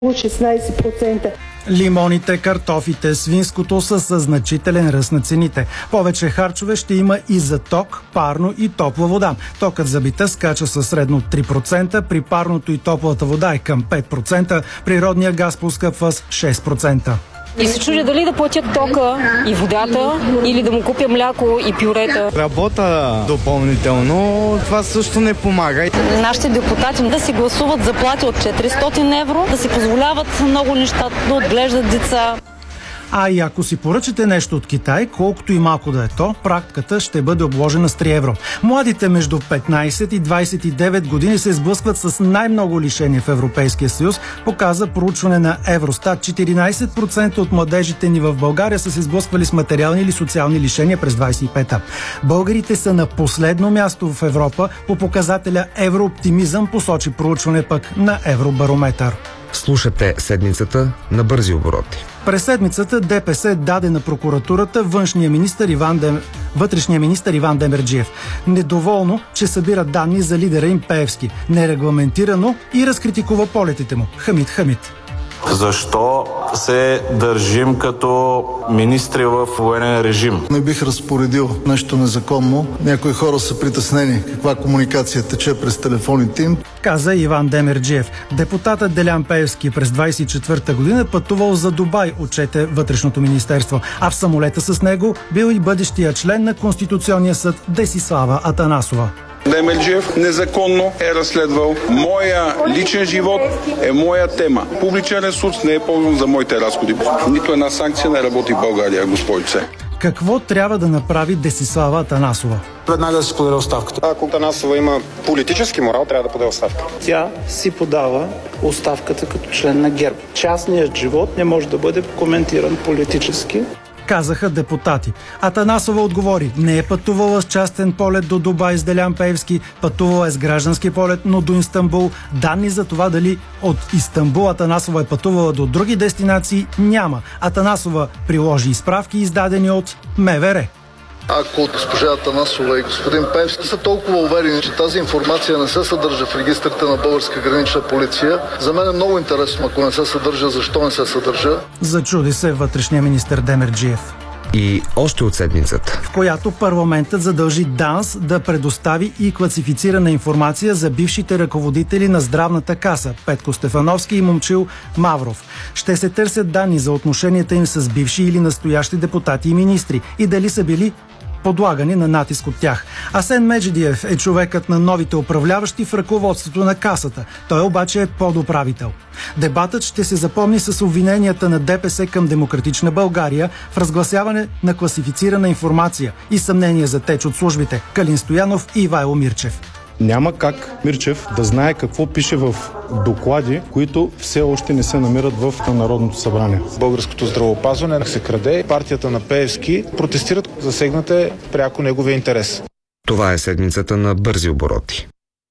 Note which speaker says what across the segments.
Speaker 1: 16%.
Speaker 2: Лимоните, картофите, свинското са със значителен ръст на цените. Повече харчове ще има и за ток, парно и топла вода. Токът за бита скача със средно 3%, при парното и топлата вода е към 5%, природния газ поскъпва с 6%.
Speaker 3: И се чудя дали да платя тока и водата или да му купя мляко и пюрета.
Speaker 4: Работа допълнително, това също не помага.
Speaker 3: Нашите депутати да си гласуват заплати от 400 евро, да си позволяват много неща, да отглеждат деца.
Speaker 2: А и ако си поръчате нещо от Китай, колкото и малко да е то, пратката ще бъде обложена с 3 евро. Младите между 15 и 29 години се сблъскват с най-много лишения в Европейския съюз, показа проучване на Евростат. 14% от младежите ни в България са се сблъсквали с материални или социални лишения през 25-та. Българите са на последно място в Европа по показателя Еврооптимизъм, посочи проучване пък на Евробарометър.
Speaker 5: Слушате седмицата на бързи обороти.
Speaker 2: През седмицата ДПС даде на прокуратурата вътрешния министър Иван Демерджиев. Недоволно, че събира данни за лидера им Пеевски. Нерегламентирано и разкритикува полетите му. Хамид.
Speaker 6: Защо се държим като министри в военен режим?
Speaker 7: Не бих разпоредил нещо незаконно. Някои хора са притеснени каква комуникация тече през телефоните им,
Speaker 2: каза Иван Демерджиев. Депутатът Делян Пеевски през 24-та година пътувал за Дубай, отчете Вътрешното министерство. А в самолета с него бил и бъдещия член на Конституционния съд Десислава Атанасова.
Speaker 8: Демерджиев незаконно е разследвал. Моя личен живот е моя тема. Публичен ресурс не е ползван за моите разходи. Нито една санкция не работи в България, госпожице.
Speaker 2: Какво трябва да направи Десислава Атанасова?
Speaker 9: Веднага да си подаде оставката.
Speaker 10: Ако Атанасова има политически морал, трябва да подаде оставка.
Speaker 11: Тя си подава оставката като член на ГЕРБ. Частният живот не може да бъде коментиран политически,
Speaker 2: казаха депутати. Атанасова отговори: не е пътувала с частен полет до Дубай с Делян Пеевски, пътувала е с граждански полет, но до Истанбул. Данни за това дали от Истанбул Атанасова е пътувала до други дестинации няма. Атанасова приложи изправки, издадени от МВР.
Speaker 7: Ако госпожа Атанасова и господин Пеевски са толкова уверени, че тази информация не се съдържа в регистрите на Българска гранична полиция, за мен е много интересно, ако не се съдържа, защо не се съдържа.
Speaker 2: Зачуди се вътрешния министър Демерджиев.
Speaker 5: И още от седмицата,
Speaker 2: в която парламентът задължи ДАНС да предостави и класифицирана информация за бившите ръководители на Здравната каса Петко Стефановски и Момчил Мавров. Ще се търсят данни за отношенията им с бивши или настоящи депутати и министри и дали са били подлагани на натиск от тях. Асен Меджидиев е човекът на новите управляващи в ръководството на касата. Той обаче е подуправител. Дебатът ще се запомни с обвиненията на ДПС към Демократична България в разгласяване на класифицирана информация и съмнения за теч от службите Калин Стоянов и Ивайло Мирчев.
Speaker 12: Няма как Мирчев да знае какво пише в доклади, които все още не се намират в Народното събрание.
Speaker 9: Българското здравеопазване се краде. Партията на Пеевски протестират, засегнате пряко неговия интерес.
Speaker 5: Това е седмицата на бързи обороти.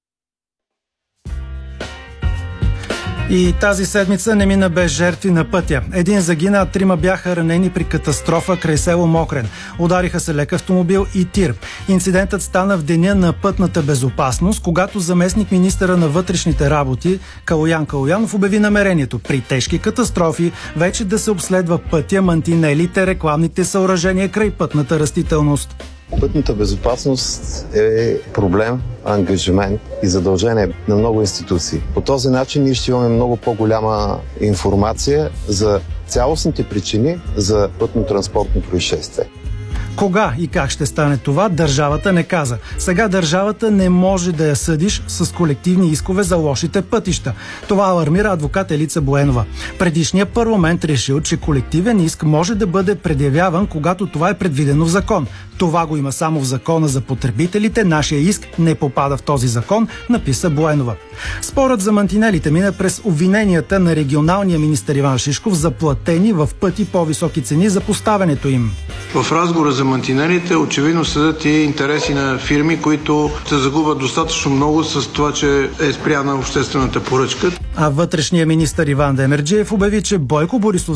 Speaker 2: И тази седмица не мина без жертви на пътя. Един загина, а 3 бяха ранени при катастрофа край село Мокрен. Удариха се лек автомобил и тир. Инцидентът стана в деня на пътната безопасност, когато заместник министъра на вътрешните работи Калоян Калоянов обяви намерението при тежки катастрофи вече да се обследва пътя, мантинелите, рекламните съоръжения край пътната растителност.
Speaker 13: Пътната безопасност е проблем, ангажимент и задължение на много институции. По този начин ние ще имаме много по-голяма информация за цялостните причини за пътно-транспортно происшествие.
Speaker 2: Кога и как ще стане това, държавата не каза. Сега държавата не може да я съдиш с колективни искове за лошите пътища. Това алармира адвокат Елица Боенова. Предишният парламент решил, че колективен иск може да бъде предявяван, когато това е предвидено в закон. Това го има само в закона за потребителите. Нашия иск не попада в този закон, написа Боенова. Спорът за мантинелите мина през обвиненията на регионалния министър Иван Шишков за платени в пъти по-високи цени за поставянето им.
Speaker 14: В разговора за мантинелите очевидно седят и интереси на фирми, които се загубят достатъчно много с това, че е спряна обществената поръчка.
Speaker 2: А вътрешният министър Иван Демерджиев обяви, че Бойко Борисов